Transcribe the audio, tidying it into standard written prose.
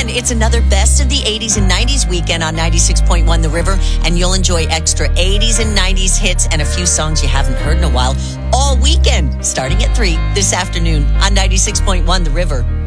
weekend. It's another best of the 80s and 90s weekend on 96.1 The River, and you'll enjoy extra 80s and 90s hits and a few songs you haven't heard in a while all weekend, starting at 3 this afternoon on 96.1 The River.